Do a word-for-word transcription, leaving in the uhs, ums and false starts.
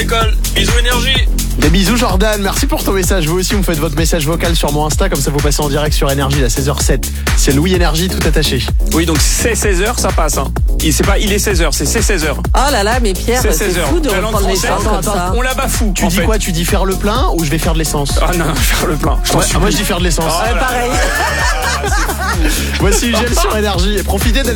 l'école. Bisous énergie. Des bisous Jordan, merci pour ton message. Vous aussi, vous me faites votre message vocal sur mon Insta, comme ça vous passez en direct sur Énergie à seize heures zéro sept. C'est Louis Énergie tout attaché. Oui, donc c'est seize heures, ça passe. Hein. Il, c'est pas il est seize heures, c'est c'est seize heures. Oh là là, mais Pierre, C'est c'est, seize heures. fou de La langue reprendre les française, choses comme ça. On la bafoue. Tu en dis fait. quoi? Tu dis faire le plein ou je vais faire de l'essence? Ah non, faire le plein. Je t'en Ouais, supplie. moi je dis faire de l'essence. Oh Ouais, là pareil. Voici Gel sur Énergie. Profitez de